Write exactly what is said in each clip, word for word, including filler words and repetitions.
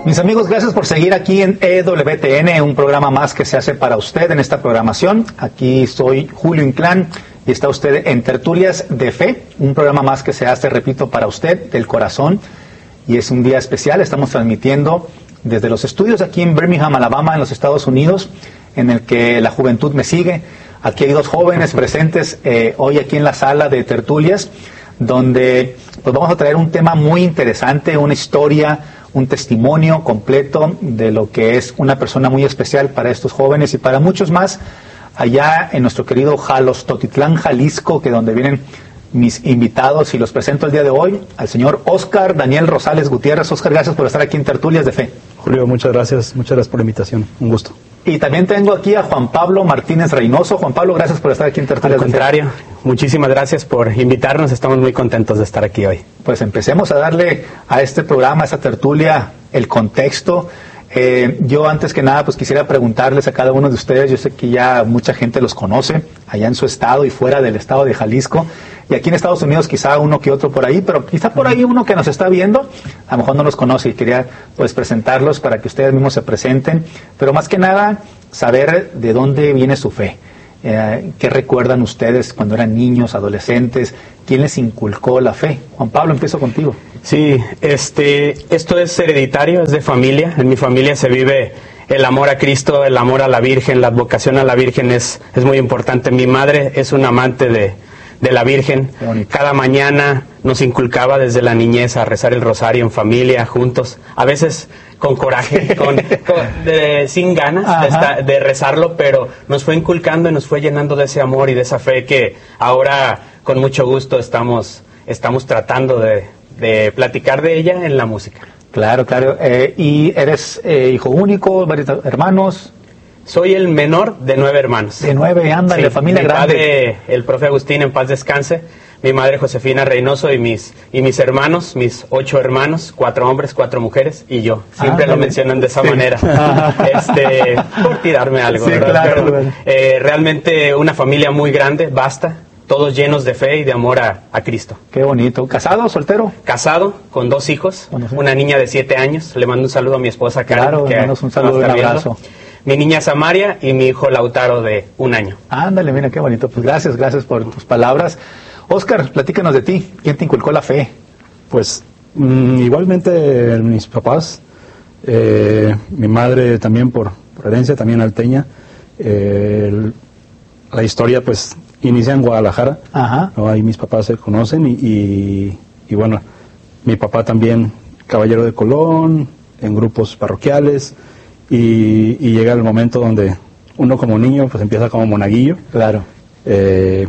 Mis amigos, gracias por seguir aquí en E W T N, un programa más que se hace para usted en esta programación. Aquí soy Julio Inclán y está usted en Tertulias de Fe, un programa más que se hace, repito, para usted, del corazón. Y es un día especial, estamos transmitiendo desde los estudios aquí en Birmingham, Alabama, en los Estados Unidos, en el que la juventud me sigue. Aquí hay dos jóvenes presentes eh, hoy aquí en la sala de tertulias, donde pues vamos a traer un tema muy interesante, una historia, un testimonio completo de lo que es una persona muy especial para estos jóvenes y para muchos más allá en nuestro querido Jalostotitlán, Jalisco, que donde vienen mis invitados, y los presento el día de hoy al señor Óscar Daniel Rosales Gutiérrez. Óscar, gracias por estar aquí en Tertulias de Fe. Julio, muchas gracias, muchas gracias por la invitación, un gusto. Y también tengo aquí a Juan Pablo Martínez Reynoso. Juan Pablo, gracias por estar aquí en Tertulias de Fe. Al contrario, muchísimas gracias por invitarnos, estamos muy contentos de estar aquí hoy. Pues empecemos a darle a este programa, a esta tertulia, el contexto. Eh, yo antes que nada pues quisiera preguntarles a cada uno de ustedes, yo sé que ya mucha gente los conoce allá en su estado y fuera del estado de Jalisco, y aquí en Estados Unidos quizá uno que otro por ahí, pero quizá por ahí uno que nos está viendo a lo mejor no los conoce, y quería pues presentarlos para que ustedes mismos se presenten, pero más que nada saber de dónde viene su fe. Eh, ¿Qué recuerdan ustedes cuando eran niños, adolescentes? ¿Quién les inculcó la fe? Juan Pablo, empiezo contigo. Sí, este, esto es hereditario, es de familia. En mi familia se vive el amor a Cristo, el amor a la Virgen, la advocación a la Virgen es, es muy importante. Mi madre es una amante de, de la Virgen. Cada mañana nos inculcaba desde la niñez a rezar el rosario en familia, juntos. A veces con coraje, con, con, de, sin ganas de, estar, de rezarlo, pero nos fue inculcando y nos fue llenando de ese amor y de esa fe que ahora con mucho gusto estamos, estamos tratando de, de platicar de ella en la música. Claro, claro. Eh, ¿Y eres eh, hijo único, varios hermanos? Soy el menor de nueve hermanos. De nueve, ándale, sí, familia mi grande. Padre, el profe Agustín, en paz descanse. Mi madre Josefina Reynoso y mis y mis hermanos, mis ocho hermanos, cuatro hombres, cuatro mujeres y yo. Siempre ah, lo mencionan de esa sí. manera, este, por tirarme algo. Sí, ¿verdad? claro, Pero, eh, realmente una familia muy grande, vasta, todos llenos de fe y de amor a, a Cristo. Qué bonito. ¿Casado, soltero? Casado, con dos hijos, bueno, sí. una niña de siete años. Le mando un saludo a mi esposa Karen. Claro, que un saludo y un abrazo. Mi niña Samaria y mi hijo Lautaro de un año. Ándale, mira qué bonito. Pues gracias, gracias por tus palabras. Óscar, platícanos de ti. ¿Quién te inculcó la fe? Pues mm, igualmente mis papás, eh, mi madre también por, por herencia, también alteña. Eh, el, la historia pues inicia en Guadalajara. Ajá. ¿No? Ahí mis papás se conocen y, y, y bueno, mi papá también caballero de Colón, en grupos parroquiales, y, y llega el momento donde uno como niño pues empieza como monaguillo. Claro. Eh,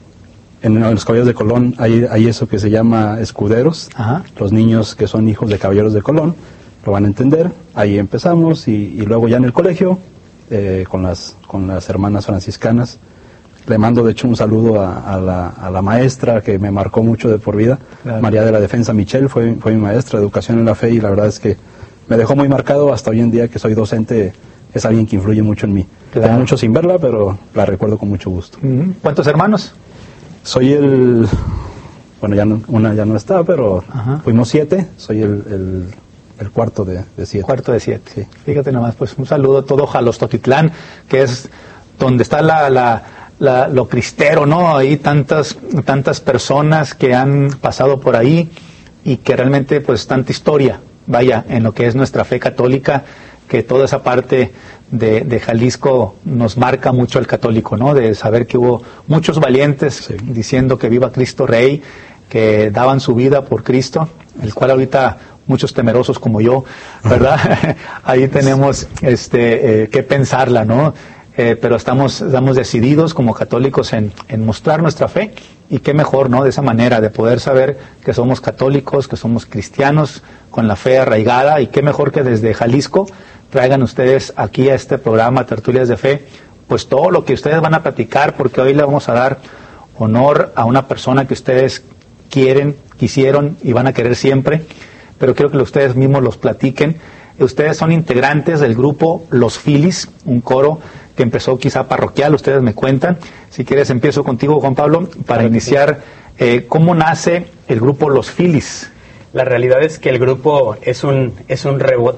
En los caballeros de Colón hay, hay eso que se llama escuderos. Ajá. Los niños que son hijos de caballeros de Colón lo van a entender. Ahí empezamos y, y luego ya en el colegio eh, con las con las hermanas franciscanas. Le mando de hecho un saludo a, a, la, a la maestra que me marcó mucho de por vida. Claro. María de la Defensa Michel fue, fue mi maestra de educación en la fe y la verdad es que me dejó muy marcado hasta hoy en día que soy docente. Es alguien que influye mucho en mí. Claro. Tengo mucho sin verla, pero la recuerdo con mucho gusto. Uh-huh. ¿Cuántos hermanos? Soy el, bueno, ya no, una ya no está, pero Ajá. fuimos siete, soy el, el, el cuarto de, de siete. Cuarto de siete, sí. Fíjate nomás, pues un saludo a todo Jalostotitlán, que es donde está la, la, la, lo cristero, ¿no? Ahí tantas, tantas personas que han pasado por ahí y que realmente pues tanta historia, vaya, en lo que es nuestra fe católica, que toda esa parte de, de Jalisco nos marca mucho al católico, ¿no? De saber que hubo muchos valientes sí. diciendo que viva Cristo Rey, que daban su vida por Cristo, el cual ahorita muchos temerosos como yo, ¿verdad? Ahí tenemos este eh, que pensarla, ¿no? Eh, pero estamos, estamos decididos como católicos en, en mostrar nuestra fe, y qué mejor, ¿no? De esa manera, de poder saber que somos católicos, que somos cristianos, con la fe arraigada, y qué mejor que desde Jalisco traigan ustedes aquí a este programa Tertulias de Fe, pues todo lo que ustedes van a platicar, porque hoy le vamos a dar honor a una persona que ustedes quieren, quisieron y van a querer siempre, pero quiero que ustedes mismos los platiquen. Ustedes son integrantes del grupo Los Filis, un coro que empezó quizá parroquial, ustedes me cuentan. Si quieres empiezo contigo, Juan Pablo, para claro iniciar, eh, ¿cómo nace el grupo Los Filis? La realidad es que el grupo es un, es un rebote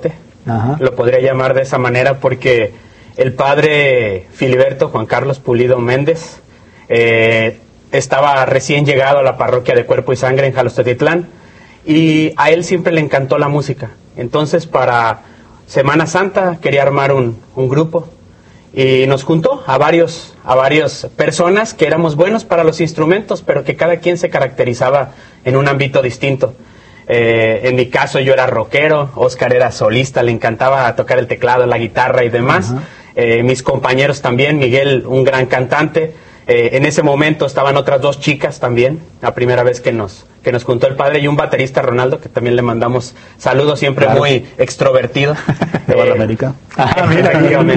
Ajá. Lo podría llamar de esa manera porque el padre Filiberto Juan Carlos Pulido Méndez eh, estaba recién llegado a la parroquia de Cuerpo y Sangre en Jalostotitlán y a él siempre le encantó la música. Entonces para Semana Santa quería armar un, un grupo y nos juntó a varios a varias personas que éramos buenos para los instrumentos, pero que cada quien se caracterizaba en un ámbito distinto. Eh, en mi caso yo era rockero, Oscar era solista, le encantaba tocar el teclado, la guitarra y demás. Uh-huh. eh, mis compañeros también, Miguel, un gran cantante. Eh, en ese momento estaban otras dos chicas también, la primera vez que nos que nos juntó el padre, y un baterista, Ronaldo, que también le mandamos saludos, siempre claro. muy extrovertido. De eh, América. Ah, mira,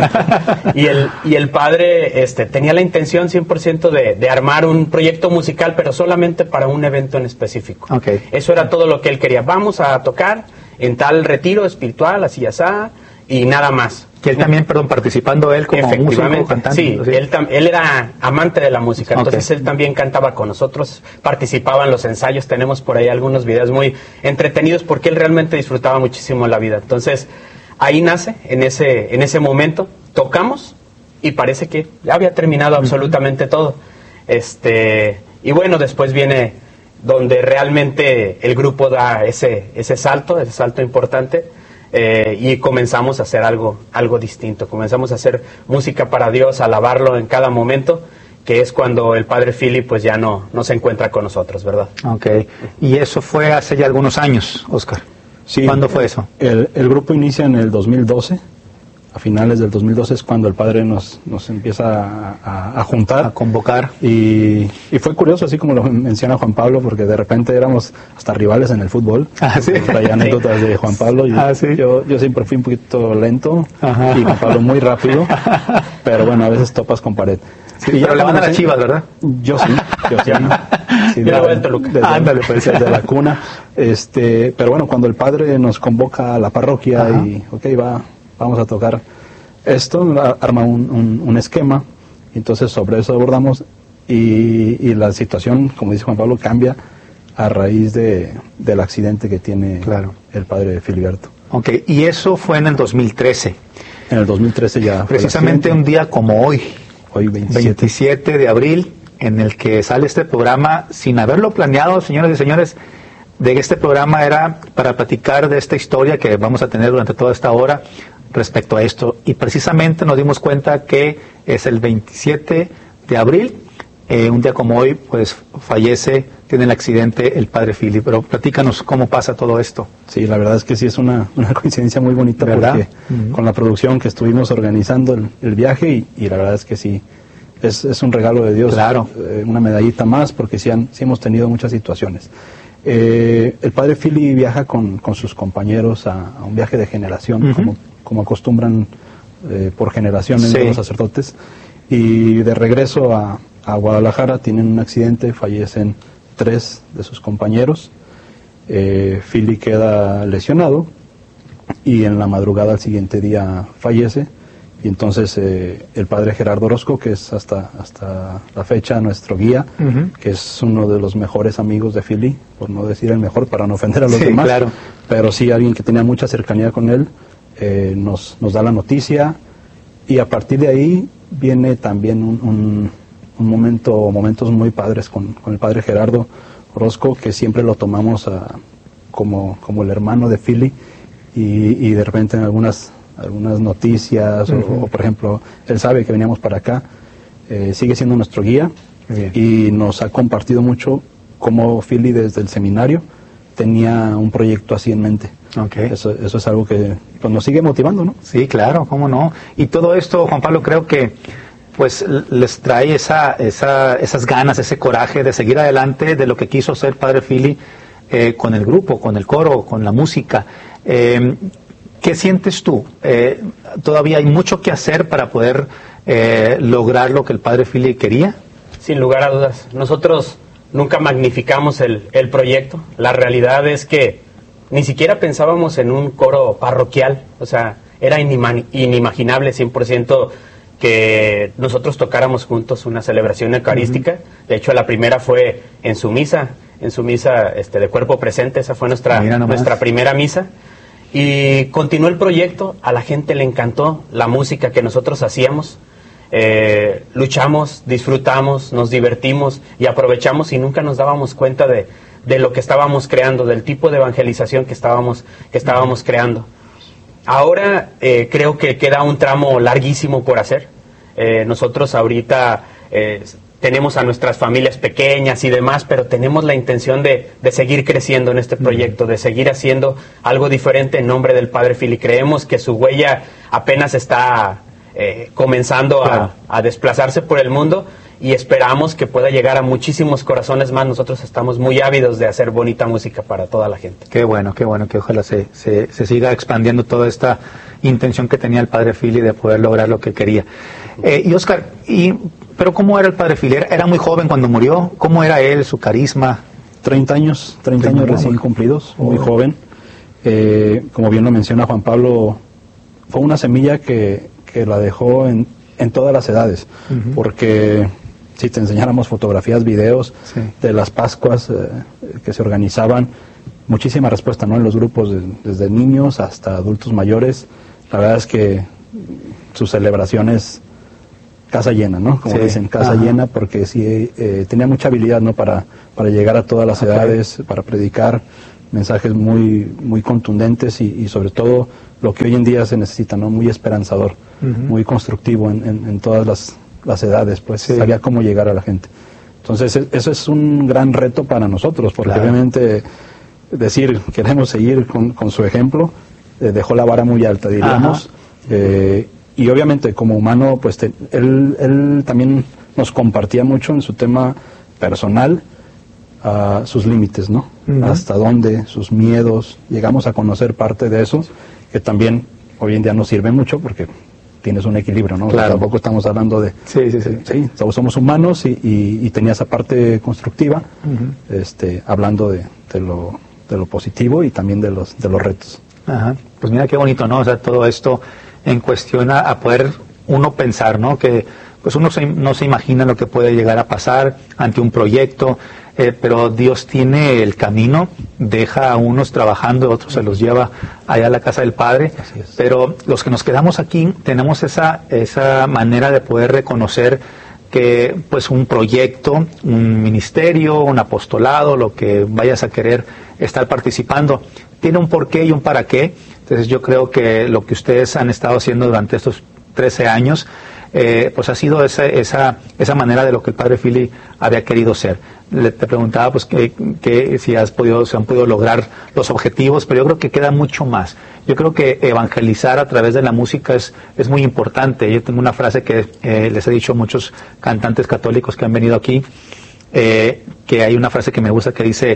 y el y el padre este tenía la intención cien por ciento de, de armar un proyecto musical, pero solamente para un evento en específico. Okay. Eso era todo lo que él quería. Vamos a tocar en tal retiro espiritual, así asá, y nada más. Que él también, perdón, participando él como músico, cantante. Sí, ¿sí? Él, él era amante de la música, entonces okay. él también cantaba con nosotros, participaba en los ensayos, tenemos por ahí algunos videos muy entretenidos porque él realmente disfrutaba muchísimo la vida. Entonces, ahí nace, en ese, en ese momento, tocamos y parece que ya había terminado uh-huh. absolutamente todo. Este, y bueno, después viene donde realmente el grupo da ese, ese salto, ese salto importante. Eh, y comenzamos a hacer algo, algo distinto, comenzamos a hacer música para Dios, a alabarlo en cada momento, que es cuando el padre Philly pues ya no, no se encuentra con nosotros, ¿verdad? Ok, y eso fue hace ya algunos años, Oscar. Sí. ¿Cuándo fue eso? El, el grupo inicia en el dos mil doce, a finales del dos mil doce es cuando el padre nos, nos empieza a, a, a juntar. A convocar. Y, y fue curioso, así como lo menciona Juan Pablo, porque de repente éramos hasta rivales en el fútbol. Ah, sí. Hay anécdotas sí. de Juan Pablo. Y ah, sí. yo, yo siempre fui un poquito lento. Ajá. Y Juan Pablo muy rápido. Pero bueno, a veces topas con pared. Sí, y pero le van a las Chivas, ¿verdad? Yo sí, yo sí. sí de, de, desde, Ándale, pues. desde la cuna. Este, pero bueno, cuando el padre nos convoca a la parroquia Ajá. y, ok, va... vamos a tocar esto, arma un, un, un esquema, entonces sobre eso abordamos y, y la situación, como dice Juan Pablo, cambia a raíz de, del accidente que tiene claro. el padre Filiberto. Ok, y eso fue en el dos mil trece. En el dos mil trece ya. Precisamente un día como hoy, hoy veintisiete. veintisiete de abril, en el que sale este programa sin haberlo planeado, señoras y señores. De este programa era para platicar de esta historia que vamos a tener durante toda esta hora respecto a esto. Y precisamente nos dimos cuenta que es el veintisiete de abril, eh, un día como hoy, pues fallece, tiene el accidente el padre Philly. Pero platícanos cómo pasa todo esto. Sí, la verdad es que sí es una, una coincidencia muy bonita, ¿verdad? Porque uh-huh. con la producción que estuvimos organizando el, el viaje y, y la verdad es que sí, es, es un regalo de Dios. Claro. Eh, una medallita más porque sí, han, sí hemos tenido muchas situaciones. Eh, el padre Philly viaja con, con sus compañeros a, a un viaje de generación, uh-huh. como, como acostumbran eh, por generaciones sí. los sacerdotes, y de regreso a, a Guadalajara tienen un accidente, fallecen tres de sus compañeros, eh, Philly queda lesionado y en la madrugada al siguiente día fallece. Y entonces eh, el padre Gerardo Orozco, que es hasta hasta la fecha nuestro guía, uh-huh. que es uno de los mejores amigos de Philly, por no decir el mejor, para no ofender a los sí, demás, claro. pero sí alguien que tenía mucha cercanía con él, eh, nos, nos da la noticia, y a partir de ahí viene también un, un, un momento, momentos muy padres con, con el padre Gerardo Orozco, que siempre lo tomamos a, como, como el hermano de Philly, y, y de repente en algunas... algunas noticias uh-huh. o, o por ejemplo él sabe que veníamos para acá, eh, sigue siendo nuestro guía Bien. Y nos ha compartido mucho cómo Philly desde el seminario tenía un proyecto así en mente. Okay. Eso, eso es algo que pues, nos sigue motivando, ¿no? Sí, claro, cómo no. Y todo esto, Juan Pablo, creo que pues les trae esa, esa, esas ganas, ese coraje de seguir adelante de lo que quiso ser padre Philly eh, con el grupo, con el coro, con la música. Eh, ¿Qué sientes tú? Eh, ¿Todavía hay mucho que hacer para poder eh, lograr lo que el padre Philly quería? Sin lugar a dudas. Nosotros nunca magnificamos el, el proyecto. La realidad es que ni siquiera pensábamos en un coro parroquial. O sea, era inima- inimaginable cien por ciento que nosotros tocáramos juntos una celebración eucarística. Uh-huh. De hecho, la primera fue en su misa, en su misa este, de cuerpo presente. Esa fue nuestra, nuestra primera misa. Y continuó el proyecto, a la gente le encantó la música que nosotros hacíamos. Eh, luchamos, disfrutamos, nos divertimos y aprovechamos y nunca nos dábamos cuenta de, de lo que estábamos creando, del tipo de evangelización que estábamos, que estábamos creando. Ahora eh, creo que queda un tramo larguísimo por hacer. Eh, nosotros ahorita eh, tenemos a nuestras familias pequeñas y demás, pero tenemos la intención de, de seguir creciendo en este proyecto, de seguir haciendo algo diferente en nombre del Padre Phil, y creemos que su huella apenas está eh, comenzando a, a desplazarse por el mundo, y esperamos que pueda llegar a muchísimos corazones más. Nosotros estamos muy ávidos de hacer bonita música para toda la gente. Qué bueno, qué bueno, que ojalá se, se, se siga expandiendo toda esta intención que tenía el Padre Phil de poder lograr lo que quería. Eh, y Oscar, y, ¿pero cómo era el Padre Phil? ¿Era muy joven cuando murió? ¿Cómo era él, su carisma? treinta años, treinta años recién cumplidos, muy oh. joven. Eh, como bien lo menciona Juan Pablo, fue una semilla que, que la dejó en, en todas las edades, uh-huh. porque si te enseñáramos fotografías, videos sí. de las Pascuas eh, que se organizaban, muchísima respuesta, ¿no? En los grupos, de, desde niños hasta adultos mayores. La verdad es que sus celebraciones, casa llena, ¿no? Como sí. dicen, casa Ajá. llena, porque sí eh, tenía mucha habilidad, ¿no? Para, para llegar a todas las okay. edades, para predicar mensajes muy, muy contundentes y, y sobre todo lo que hoy en día se necesita, ¿no? Muy esperanzador, uh-huh. muy constructivo en, en, en todas las las edades, pues sí. sabía cómo llegar a la gente. Entonces eso es un gran reto para nosotros, porque claro. obviamente decir queremos seguir con, con su ejemplo eh, dejó la vara muy alta, diríamos, eh, y obviamente como humano pues te, él, él también nos compartía mucho en su tema personal uh, sus límites, ¿no? Uh-huh. Hasta dónde, sus miedos, llegamos a conocer parte de eso, que también hoy en día nos sirve mucho porque tienes un equilibrio, ¿no? Claro. Tampoco estamos hablando de... Sí, sí, sí. Sí, somos humanos y, y, y tenía esa parte constructiva, uh-huh. este, hablando de, de, lo, de lo positivo y también de los, de los retos. Ajá. Pues mira qué bonito, ¿no? O sea, todo esto en cuestión a, a poder uno pensar, ¿no? Que pues uno se, no se imagina lo que puede llegar a pasar ante un proyecto, eh, pero Dios tiene el camino, deja a unos trabajando, otros se los lleva allá a la casa del Padre, pero los que nos quedamos aquí tenemos esa, esa manera de poder reconocer que pues un proyecto, un ministerio, un apostolado, lo que vayas a querer estar participando, tiene un porqué y un para qué. Entonces yo creo que lo que ustedes han estado haciendo durante estos trece años, Eh, pues ha sido esa, esa, esa manera de lo que el Padre Phil había querido ser. Le, te preguntaba pues que, que si has podido, se han podido lograr los objetivos, pero yo creo que queda mucho más. Yo creo que evangelizar a través de la música es, es muy importante. Yo tengo una frase que eh, les he dicho a muchos cantantes católicos que han venido aquí, eh, que hay una frase que me gusta que dice,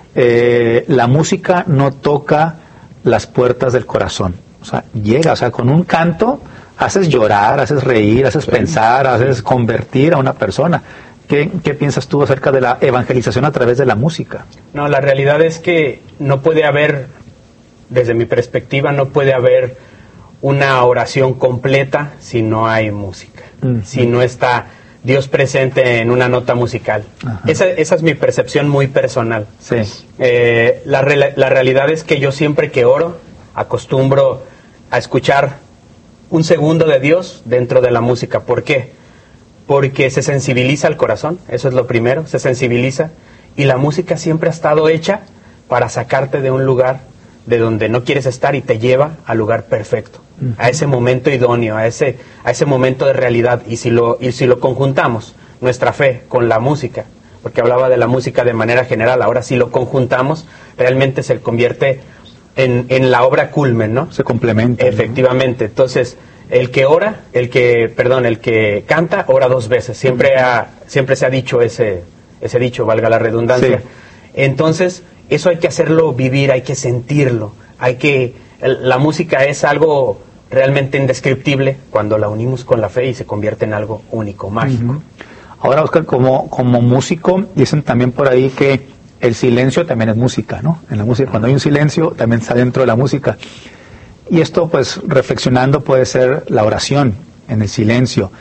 eh, la música no toca las puertas del corazón. O sea, llega, o sea, con un canto haces llorar, haces reír, haces sí. pensar, haces convertir a una persona. ¿Qué, ¿Qué piensas tú acerca de la evangelización a través de la música? No, la realidad es que no puede haber, desde mi perspectiva, no puede haber una oración completa si no hay música, uh-huh. si no está Dios presente en una nota musical. Uh-huh. Esa, esa es mi percepción muy personal. Sí. Eh, la, la realidad es que yo siempre que oro acostumbro a escuchar un segundo de Dios dentro de la música. ¿Por qué? Porque se sensibiliza el corazón, eso es lo primero, se sensibiliza, y la música siempre ha estado hecha para sacarte de un lugar de donde no quieres estar y te lleva al lugar perfecto, uh-huh. a ese momento idóneo, a ese, a ese momento de realidad. Y si lo, y si lo conjuntamos, nuestra fe con la música, porque hablaba de la música de manera general, ahora si lo conjuntamos, realmente se convierte En, en la obra culmen, ¿no? Se complementa. Efectivamente. ¿No? Entonces, el que ora, el que, perdón, el que canta, ora dos veces. Siempre ha, siempre se ha dicho ese, ese dicho, valga la redundancia. Sí. Entonces, eso hay que hacerlo vivir, hay que sentirlo. Hay que, el, la música es algo realmente indescriptible cuando la unimos con la fe y se convierte en algo único, mágico. Uh-huh. Ahora, Oscar, como, como músico, dicen también por ahí que el silencio también es música, ¿no? En la música, cuando hay un silencio, también está dentro de la música. Y esto, pues, reflexionando, puede ser la oración en el silencio.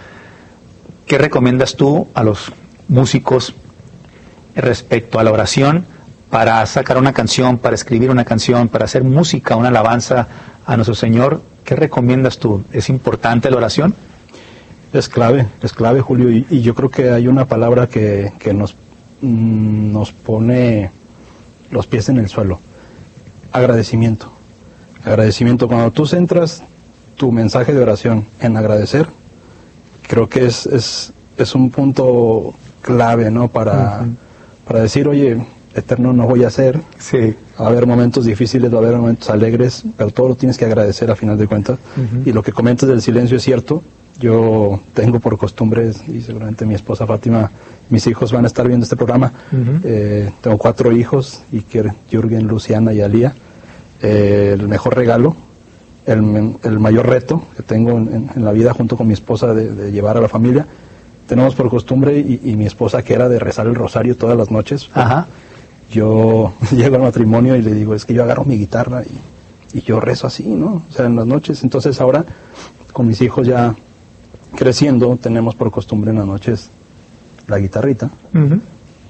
¿Qué recomiendas tú a los músicos respecto a la oración para sacar una canción, para escribir una canción, para hacer música, una alabanza a nuestro Señor, ¿qué recomiendas tú? ¿Es importante la oración? Es clave, es clave, Julio, y, y yo creo que hay una palabra que, que nos, mm, nos pone los pies en el suelo. Agradecimiento. Agradecimiento. Cuando tú centras tu mensaje de oración en agradecer, creo que es, es, es un punto clave, ¿no? Para, uh-huh. para decir, oye, Eterno, no voy a hacer. Sí. Va a haber momentos difíciles, va a haber momentos alegres, pero todo lo tienes que agradecer a final de cuentas. Uh-huh. Y lo que comentas del silencio es cierto. Yo tengo por costumbre, y seguramente mi esposa Fátima, mis hijos van a estar viendo este programa. Uh-huh. eh, tengo cuatro hijos, Iker, Jürgen, Luciana y Alía. Eh, el mejor regalo, el, el mayor reto que tengo en, en la vida junto con mi esposa de, de llevar a la familia. Tenemos por costumbre, y, y mi esposa, que era de rezar el rosario todas las noches. Ajá. Yo llego al matrimonio y le digo, es que yo agarro mi guitarra y, y yo rezo así, ¿no? O sea, en las noches. Entonces ahora, con mis hijos ya creciendo, tenemos por costumbre en las noches la guitarrita. Uh-huh.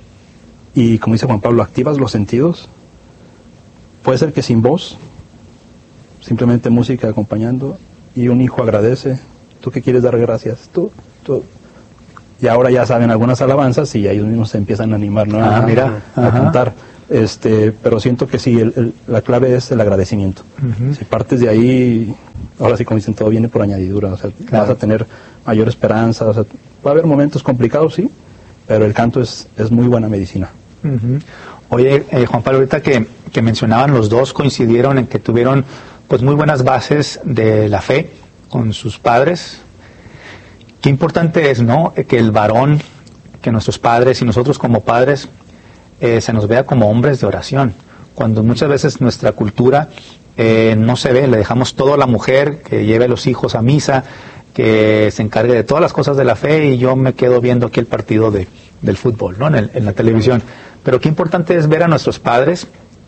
Y como dice Juan Pablo, activas los sentidos. Puede ser que sin voz, simplemente música acompañando, y un hijo agradece. ¿Tú qué quieres dar gracias? Tú, tú. Y ahora ya saben algunas alabanzas y ellos mismos se empiezan a animar, ¿no? Ah, a, mira, a, a cantar. Este, pero siento que sí, el, el, la clave es el agradecimiento. Uh-huh. Si partes de ahí, ahora sí, como dicen, todo viene por añadidura. O sea, claro, vas a tener mayor esperanza. O sea, va a haber momentos complicados, sí, pero el canto es, es muy buena medicina. Uh-huh. Oye, eh, Juan Pablo, ahorita que, que mencionaban, los dos coincidieron en que tuvieron pues muy buenas bases de la fe con sus padres. Qué importante es, ¿no?, que el varón, que nuestros padres y nosotros como padres eh, se nos vea como hombres de oración. Cuando muchas veces nuestra cultura eh, no se ve, le dejamos todo a la mujer, que lleve a los hijos a misa, que se encargue de todas las cosas de la fe, y yo me quedo viendo aquí el partido de, del fútbol, ¿no?, en, el, en la televisión. Pero qué importante es ver a nuestros padres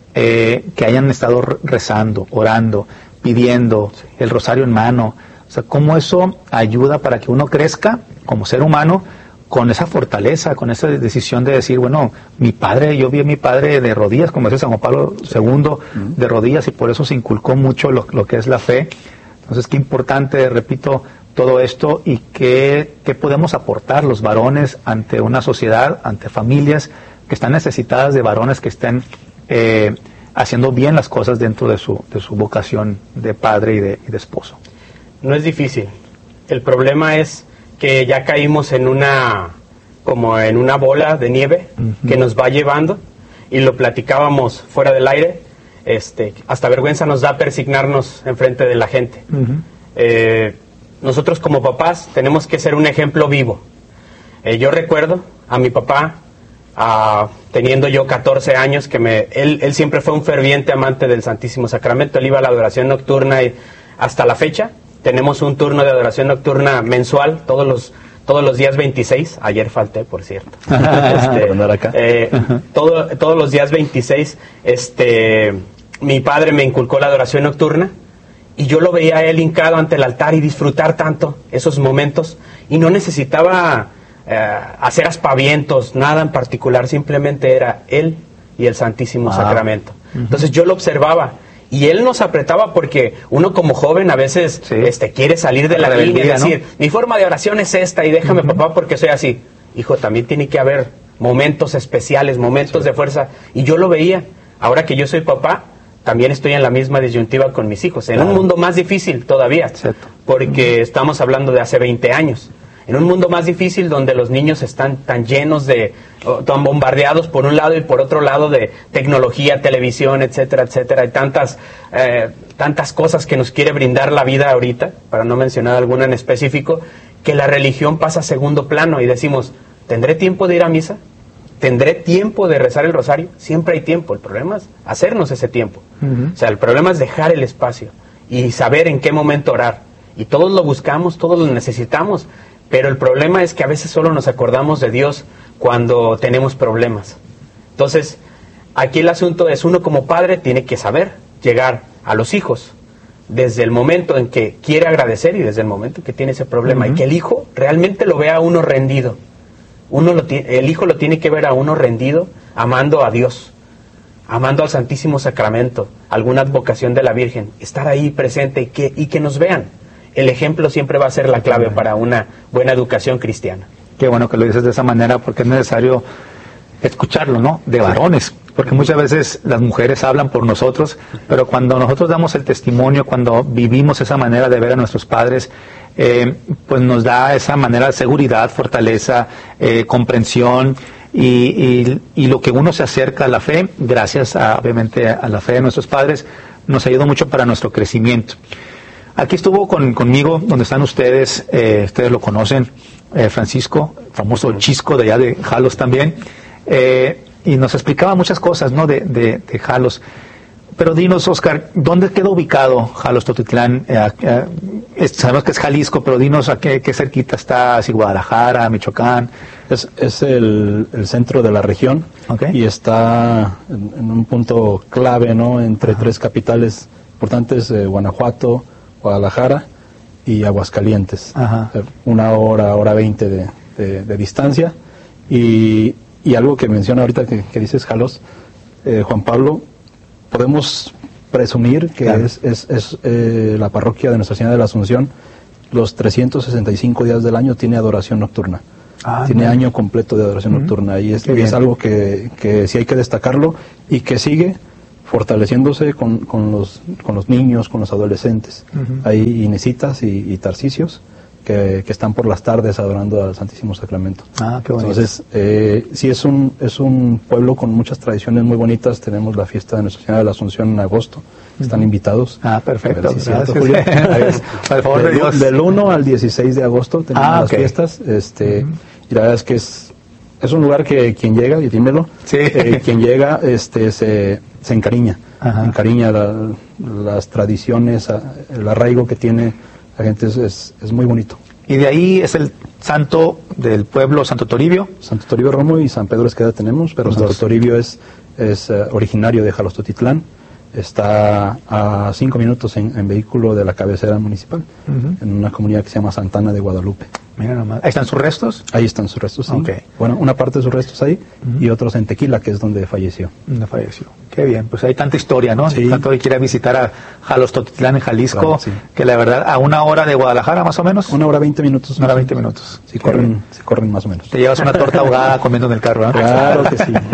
eh, que hayan estado rezando, orando, pidiendo, el rosario en mano. O sea, cómo eso ayuda para que uno crezca como ser humano con esa fortaleza, con esa decisión de decir, bueno, mi padre, yo vi a mi padre de rodillas, como dice San Juan Pablo segundo, uh-huh. de rodillas, y por eso se inculcó mucho lo, lo que es la fe. Entonces, qué importante, repito, todo esto, y qué, qué podemos aportar los varones ante una sociedad, ante familias que están necesitadas de varones que estén eh, haciendo bien las cosas dentro de su, de su vocación de padre y de, y de esposo. No es difícil. El problema es que ya caímos en una, como en una bola de nieve uh-huh. que nos va llevando, y lo platicábamos fuera del aire, este, hasta vergüenza nos da persignarnos enfrente de la gente. Uh-huh. Eh, nosotros como papás tenemos que ser un ejemplo vivo. Eh, yo recuerdo a mi papá, uh, teniendo yo catorce años, que me, él, él siempre fue un ferviente amante del Santísimo Sacramento. Él iba a la adoración nocturna, y hasta la fecha tenemos un turno de adoración nocturna mensual, todos los todos los días veintiséis. Ayer falté, por cierto. este, acá. Eh, todo, todos los días veintiséis, este, mi padre me inculcó la adoración nocturna, y yo lo veía a él hincado ante el altar y disfrutar tanto esos momentos, y no necesitaba eh, hacer aspavientos, nada en particular, simplemente era él y el Santísimo wow. Sacramento. Uh-huh. Entonces yo lo observaba. Y él nos apretaba, porque uno como joven a veces sí. este, quiere salir de la, la línea y decir, ¿no?, mi forma de oración es esta, y déjame, uh-huh. papá, porque soy así. Hijo, también tiene que haber momentos especiales, momentos sí. de fuerza. Y yo lo veía. Ahora que yo soy papá, también estoy en la misma disyuntiva con mis hijos. En claro. un mundo más difícil todavía, Exacto. porque uh-huh. estamos hablando de hace veinte años. En un mundo más difícil, donde los niños están tan llenos de, tan bombardeados por un lado y por otro lado de tecnología, televisión, etcétera, etcétera, y tantas, eh, tantas cosas que nos quiere brindar la vida ahorita, para no mencionar alguna en específico, que la religión pasa a segundo plano, y decimos, ¿tendré tiempo de ir a misa? ¿Tendré tiempo de rezar el rosario? Siempre hay tiempo. El problema es hacernos ese tiempo. Uh-huh. O sea, el problema es dejar el espacio y saber en qué momento orar. Y todos lo buscamos, todos lo necesitamos. Pero el problema es que a veces solo nos acordamos de Dios cuando tenemos problemas. Entonces, aquí el asunto es, uno como padre tiene que saber llegar a los hijos desde el momento en que quiere agradecer y desde el momento en que tiene ese problema. Uh-huh. Y que el hijo realmente lo vea a uno rendido. Uno lo t- el hijo lo tiene que ver a uno rendido, amando a Dios. amando al Santísimo Sacramento, alguna advocación de la Virgen, estar ahí presente y que, y que nos vean. El ejemplo siempre va a ser la clave para una buena educación cristiana. Qué bueno que lo dices de esa manera, porque es necesario escucharlo, ¿no? De varones, porque muchas veces las mujeres hablan por nosotros, pero cuando nosotros damos el testimonio, cuando vivimos esa manera de ver a nuestros padres, eh, pues nos da esa manera de seguridad, fortaleza, eh, comprensión, y, y, y lo que uno se acerca a la fe, gracias a, obviamente a la fe de nuestros padres, nos ayudó mucho para nuestro crecimiento. Aquí estuvo con, conmigo, donde están ustedes, eh, ustedes lo conocen, eh, Francisco, famoso Chisco de allá de Jalos también, eh, y nos explicaba muchas cosas, ¿no?, de, de, de Jalos. Pero dinos, Oscar, ¿dónde queda ubicado Jalos Totitlán? Eh, eh, sabemos que es Jalisco, pero dinos a qué, qué cerquita está, si Guadalajara, Michoacán. Es, es el, el centro de la región, okay, y está en, en un punto clave, ¿no?, entre Ajá. tres capitales importantes, eh, Guanajuato, Guadalajara y Aguascalientes. Ajá. Una hora, hora veinte de, de, de distancia. Y, y algo que menciona ahorita que, que dices, Jalos, eh, Juan Pablo, podemos presumir que claro. es, es, es eh, la parroquia de Nuestra Señora de la Asunción, los trescientos sesenta y cinco días del año tiene adoración nocturna. Ah, tiene no. año completo de adoración uh-huh. nocturna. Y es, y es algo que, que sí hay que destacarlo y que sigue fortaleciéndose con, con, los, con los niños, con los adolescentes. Uh-huh. Hay Inesitas y, y Tarcisios que, que están por las tardes adorando al Santísimo Sacramento. Ah, qué bonito. Entonces, eh, sí es un, es un pueblo con muchas tradiciones muy bonitas. Tenemos la fiesta de Nuestra Señora de la Asunción en agosto. Están uh-huh. invitados. Ah, perfecto. Si cierto, Julio. Por favor, de Dios. Del uno al dieciséis de agosto tenemos ah, las okay. fiestas. Este, uh-huh. Y la verdad es que es, es un lugar que quien llega, y dímelo, sí. eh, quien llega este, se, se encariña. Ajá. Encariña la, las tradiciones, el arraigo que tiene la gente, es, es, es muy bonito. Y de ahí es el santo del pueblo, Santo Toribio. Santo Toribio Romo y San Pedro Esqueda tenemos, pero Los Santo dos. Toribio es, es uh, originario de Jalos Totitlán. Está a cinco minutos en, en vehículo de la cabecera municipal, uh-huh. en una comunidad que se llama Santana de Guadalupe. Mira nomás. ¿Ahí están sus restos? Ahí están sus restos, sí. Okay. Bueno, una parte de sus restos ahí uh-huh. y otros en Tequila, que es donde falleció. Donde falleció. Qué bien, pues hay tanta historia, ¿no? Sí. Tanto que quiera visitar a Jalos Totitlán en Jalisco, claro, sí. que la verdad, a una hora de Guadalajara más o menos. Una hora veinte minutos. Una hora veinte minutos. Sí, corren, sí, corren más o menos. Te llevas una torta ahogada comiendo en el carro, ¿no? Claro que sí.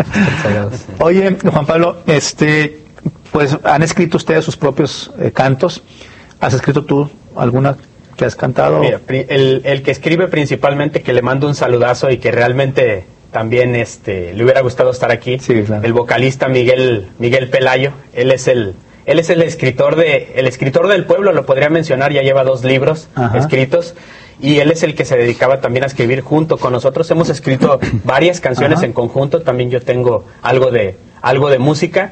Oye, Juan Pablo, este... pues han escrito ustedes sus propios eh, cantos. ¿Has escrito tú alguna que has cantado? Mira, el, el que escribe principalmente, que le mando un saludazo y que realmente también este le hubiera gustado estar aquí, sí, claro. el vocalista Miguel Miguel Pelayo. Él es el él es el escritor de el escritor del pueblo, lo podría mencionar, ya lleva dos libros Ajá. escritos. Y él es el que se dedicaba también a escribir junto con nosotros. Hemos escrito varias canciones Ajá. en conjunto. También yo tengo algo de algo de música.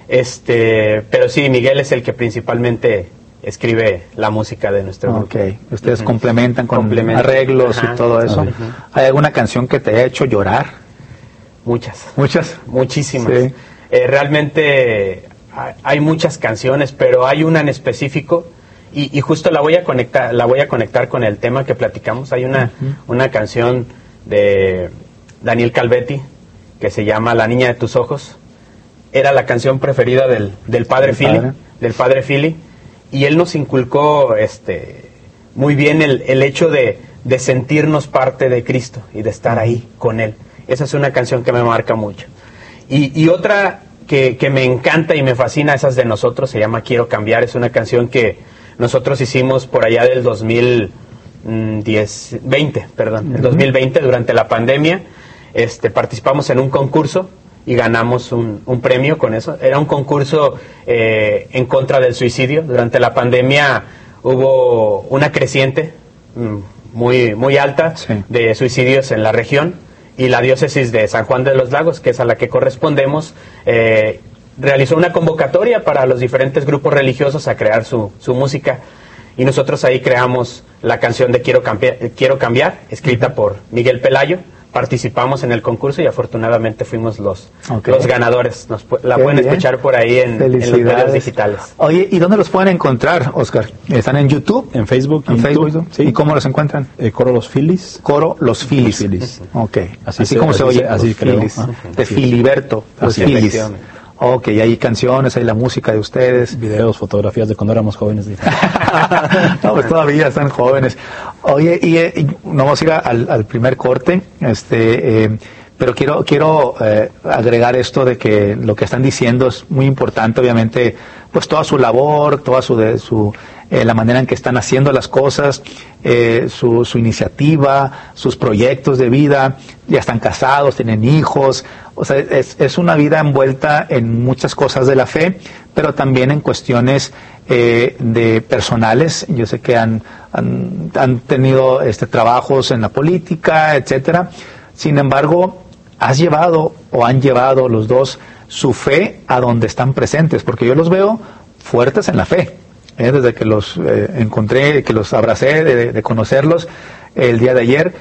Este, pero sí, Miguel es el que principalmente escribe la música de nuestro grupo. Ok, ustedes uh-huh. complementan con Complementan. arreglos Ajá. y todo eso. Uh-huh. ¿Hay alguna canción que te haya hecho llorar? Muchas. ¿Muchas? Muchísimas. Sí. Eh, realmente hay muchas canciones, pero hay una en específico y, y justo la voy a conectar, la voy a conectar con el tema que platicamos. Hay una, uh-huh. una canción de Daniel Calvetti que se llama La niña de tus ojos. Era la canción preferida del, del padre Philly, padre? del padre Philly, y él nos inculcó este muy bien el, el hecho de, de sentirnos parte de Cristo y de estar ahí con Él. Esa es una canción que me marca mucho. Y, y otra que, que me encanta y me fascina, esas de nosotros, se llama Quiero Cambiar. Es una canción que nosotros hicimos por allá del dos mil veinte, perdón, uh-huh. el dos mil veinte, durante la pandemia. Este, participamos en un concurso y ganamos un, un premio con eso. Era un concurso eh, en contra del suicidio. Durante la pandemia hubo una creciente muy, muy alta sí. de suicidios en la región, y la diócesis de San Juan de los Lagos, que es a la que correspondemos, eh, realizó una convocatoria para los diferentes grupos religiosos a crear su, su música, y nosotros ahí creamos la canción de Quiero Cambiar, Quiero Cambiar escrita uh-huh. por Miguel Pelayo. Participamos en el concurso y afortunadamente fuimos los, okay. los ganadores. Nos, la Qué pueden bien. escuchar por ahí en, en los medios digitales. Oye, ¿y dónde los pueden encontrar, Oscar? ¿Están en YouTube? En Facebook. ¿En Facebook? YouTube, sí. ¿Y cómo los encuentran? Eh, Coro Los Filis. Coro Los Filis. Filis. Ok. Así, así se, como así se oye. Así creo. Filis. De Filiberto. Los Filis. Ok, hay canciones, hay la música de ustedes. Videos, fotografías de cuando éramos jóvenes. No, pues todavía están jóvenes. Oye, y, y no vamos a ir al, al primer corte, este, eh, pero quiero quiero eh, agregar esto de que lo que están diciendo es muy importante, obviamente, pues toda su labor, toda su, de, su eh, la manera en que están haciendo las cosas, eh, su, su iniciativa, sus proyectos de vida, ya están casados, tienen hijos, o sea, es, es una vida envuelta en muchas cosas de la fe, pero también en cuestiones eh, de personales. Yo sé que han, han, han tenido este, trabajos en la política, etcétera. Sin embargo, has llevado o han llevado los dos su fe a donde están presentes, porque yo los veo fuertes en la fe. ¿eh? Desde que los eh, encontré, que los abracé, de, de conocerlos el día de ayer,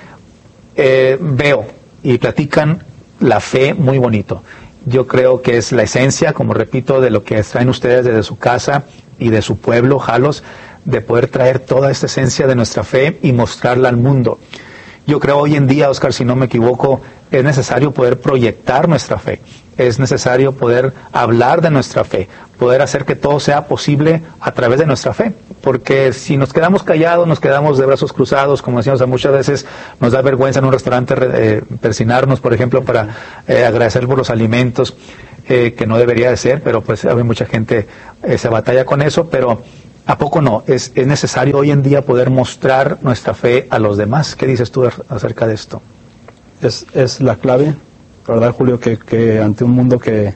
eh, veo y platican la fe muy bonito. Yo creo que es la esencia, como repito, de lo que traen ustedes desde su casa y de su pueblo, Jalos, de poder traer toda esta esencia de nuestra fe y mostrarla al mundo. Yo creo hoy en día, Oscar, si no me equivoco, es necesario poder proyectar nuestra fe, es necesario poder hablar de nuestra fe, poder hacer que todo sea posible a través de nuestra fe, porque si nos quedamos callados, nos quedamos de brazos cruzados, como decíamos, muchas veces nos da vergüenza en un restaurante eh, persinarnos, por ejemplo, para eh, agradecer por los alimentos, eh, que no debería de ser, pero pues hay mucha gente eh, se batalla con eso, pero ¿a poco no? Es, es necesario hoy en día poder mostrar nuestra fe a los demás. ¿Qué dices tú acerca de esto? Es, es la clave, ¿verdad, Julio? Que, que ante un mundo que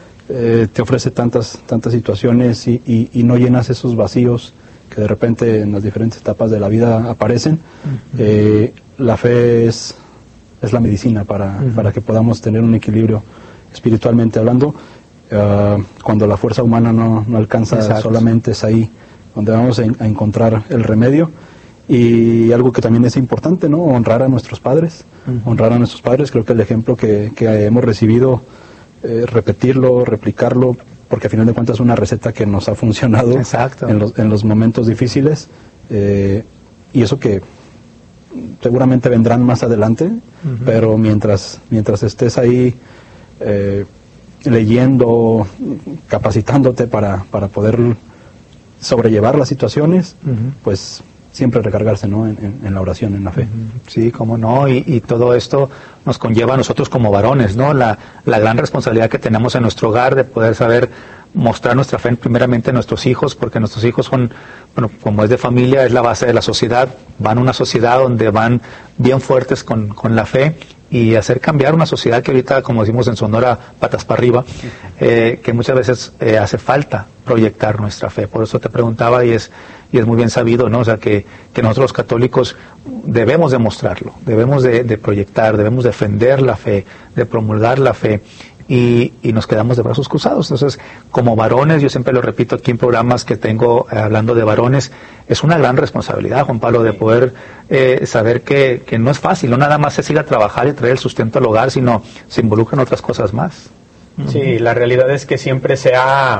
eh, te ofrece tantas, tantas situaciones y, y, y no llenas esos vacíos que de repente en las diferentes etapas de la vida aparecen, uh-huh. eh, la fe es, es la medicina para, uh-huh. para que podamos tener un equilibrio espiritualmente hablando. Uh, cuando la fuerza humana no, no alcanza, Exacto. solamente es ahí donde vamos a, en, a encontrar el remedio. Y algo que también es importante, ¿no? Honrar a nuestros padres, uh-huh. honrar a nuestros padres. Creo que el ejemplo que, que hemos recibido, eh, repetirlo, replicarlo, porque al final de cuentas es una receta que nos ha funcionado en los, en los momentos difíciles, eh, y eso que seguramente vendrán más adelante, uh-huh. pero mientras, mientras estés ahí eh, leyendo, capacitándote para, para poder sobrellevar las situaciones, uh-huh. pues siempre recargarse, ¿no? en, en, en la oración, en la fe. Sí, cómo no, y, y todo esto nos conlleva a nosotros como varones, ¿no? La, la gran responsabilidad que tenemos en nuestro hogar de poder saber mostrar nuestra fe primeramente a nuestros hijos, porque nuestros hijos son, bueno, como es de familia, es la base de la sociedad, van a una sociedad donde van bien fuertes con, con la fe, y hacer cambiar una sociedad que ahorita, como decimos en Sonora, patas para arriba, eh, que muchas veces eh, hace falta proyectar nuestra fe. Por eso te preguntaba, y es y es muy bien sabido, ¿no? O sea, que, que nosotros los católicos debemos demostrarlo, debemos de, de proyectar, debemos defender la fe, de promulgar la fe, y, y nos quedamos de brazos cruzados. Entonces, como varones, yo siempre lo repito aquí en programas que tengo eh, hablando de varones, es una gran responsabilidad, Juan Pablo, de poder eh, saber que, que no es fácil, no nada más se siga a trabajar y traer el sustento al hogar, sino se involucran otras cosas más. Sí, la realidad es que siempre se ha,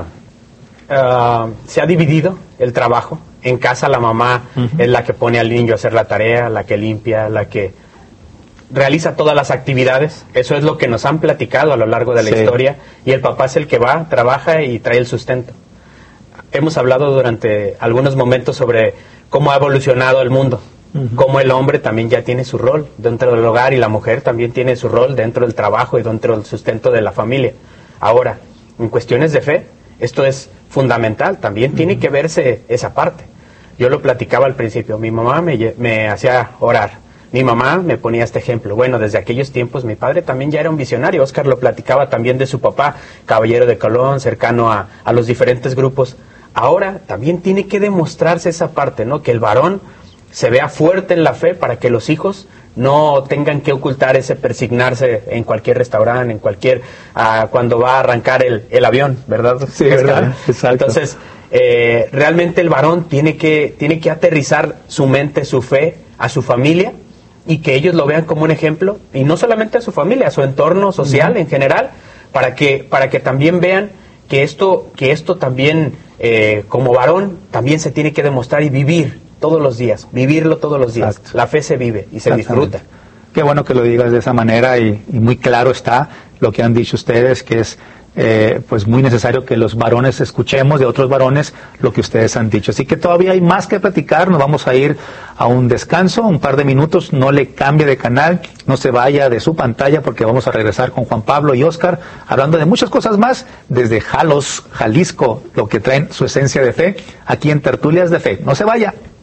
uh, se ha dividido el trabajo. En casa la mamá uh-huh. es la que pone al niño a hacer la tarea, la que limpia, la que realiza todas las actividades. Eso es lo que nos han platicado a lo largo de la sí. historia, y el papá es el que va, trabaja y trae el sustento. Hemos hablado durante algunos momentos sobre cómo ha evolucionado el mundo, uh-huh. cómo el hombre también ya tiene su rol dentro del hogar y la mujer también tiene su rol dentro del trabajo y dentro del sustento de la familia. Ahora, en cuestiones de fe, esto es fundamental, también uh-huh. tiene que verse esa parte. Yo lo platicaba al principio, mi mamá me, me hacía orar, mi mamá me ponía este ejemplo. Bueno, desde aquellos tiempos mi padre también ya era un visionario. Oscar lo platicaba también de su papá, caballero de Colón, cercano a, a los diferentes grupos. Ahora también tiene que demostrarse esa parte, ¿no? Que el varón se vea fuerte en la fe para que los hijos no tengan que ocultar ese persignarse en cualquier restaurante, en cualquier, uh, cuando va a arrancar el, el avión, ¿verdad? Sí, ¿verdad? Exacto. Entonces, eh, realmente el varón tiene que, tiene que aterrizar su mente, su fe a su familia, y que ellos lo vean como un ejemplo, y no solamente a su familia, a su entorno social uh-huh. en general, para que, para que también vean que esto, que esto también, eh, como varón, también se tiene que demostrar y vivir todos los días, vivirlo todos los días. Exacto. La fe se vive y se disfruta. Qué bueno que lo digas de esa manera, y, y muy claro está lo que han dicho ustedes, que es eh, pues muy necesario que los varones escuchemos de otros varones lo que ustedes han dicho. Así que todavía hay más que platicar, nos vamos a ir a un descanso, un par de minutos, no le cambie de canal, no se vaya de su pantalla porque vamos a regresar con Juan Pablo y Oscar hablando de muchas cosas más desde Jalos, Jalisco, lo que traen su esencia de fe aquí en Tertulias de Fe. No se vaya.